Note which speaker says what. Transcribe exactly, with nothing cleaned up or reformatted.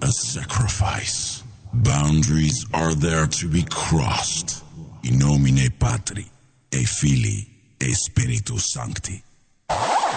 Speaker 1: a sacrifice. Boundaries are there to be crossed. In nomine Patri, et Filii, et Spiritus Sancti.